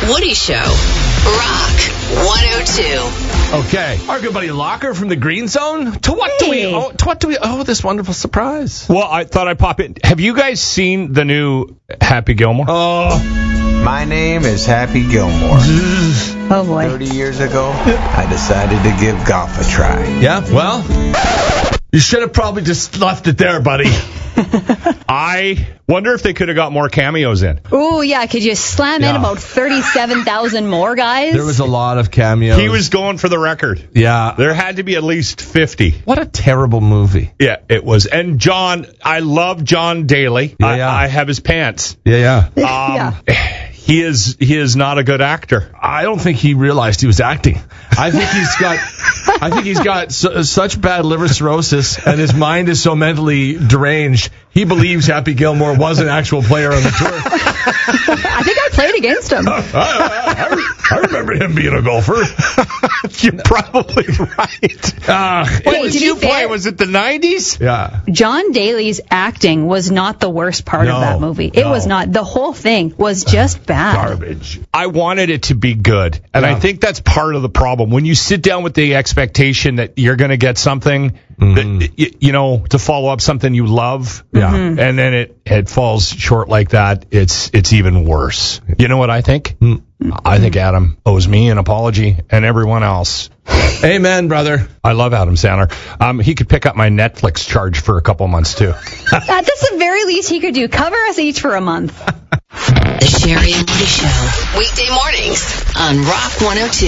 Woody Show. Rock 102. Okay. Our good buddy Locker from the Green Zone. To what do we owe this wonderful surprise? Well, I thought I'd pop in. Have you guys seen the new Happy Gilmore? My name is Happy Gilmore. Oh, boy. 30 years ago, I decided to give golf a try. Yeah, well, you should have probably just left it there, buddy. I wonder if they could have got more cameos in. Oh, yeah. Could you slam in about 37,000 more, guys? There was a lot of cameos. He was going for the record. Yeah. There had to be at least 50. What a terrible movie. Yeah, it was. And John, I love John Daly. Yeah. I have his pants. Yeah. Yeah. He is not a good actor. I don't think he realized he was acting. I think he's got such bad liver cirrhosis, and his mind is so mentally deranged. He believes Happy Gilmore was an actual player on the tour. I think I played against him. I remember him being a golfer. You're probably right. What did you play? Was it the 90s? Yeah. John Daly's acting was not the worst part of that movie. It was not. The whole thing was just bad. Garbage. I wanted it to be good, and I think that's part of the problem. When you sit down with the expectation that you're going to get something, that, to follow up something you love, and then it falls short like that, it's even worse. You know what I think? I think Adam owes me an apology and everyone else. Amen, brother. I love Adam Sandler. He could pick up my Netflix charge for a couple months, too. That's the very least he could do. Cover us each for a month. The Sherry and Woody Show. Weekday mornings on Rock 102.